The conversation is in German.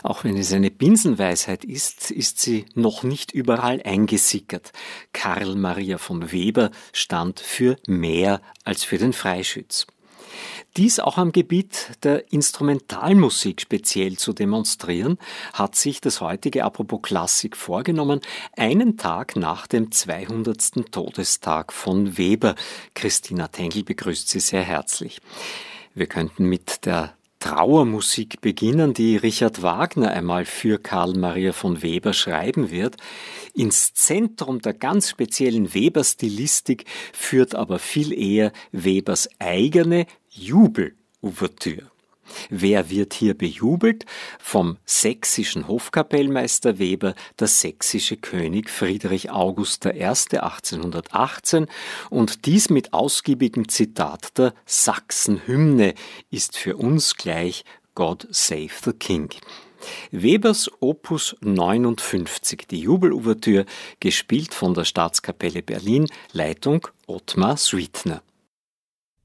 Auch wenn es eine Binsenweisheit ist, ist sie noch nicht überall eingesickert. Karl Maria von Weber stand für mehr als für den Freischütz. Dies auch am Gebiet der Instrumentalmusik speziell zu demonstrieren, hat sich das heutige Apropos Klassik vorgenommen, einen Tag nach dem 200. Todestag von Weber. Christina Tengl begrüßt Sie sehr herzlich. Wir könnten mit der Trauermusik beginnen, die Richard Wagner einmal für Karl Maria von Weber schreiben wird. Ins Zentrum der ganz speziellen Weber-Stilistik führt aber viel eher Webers eigene Jubel-Ouvertüre. Wer wird hier bejubelt? Vom sächsischen Hofkapellmeister Weber, der sächsische König Friedrich August I. 1818, und dies mit ausgiebigem Zitat der Sachsenhymne ist für uns gleich God Save the King. Webers Opus 59, die Jubel-Ouvertüre, gespielt von der Staatskapelle Berlin, Leitung Ottmar Sweetner.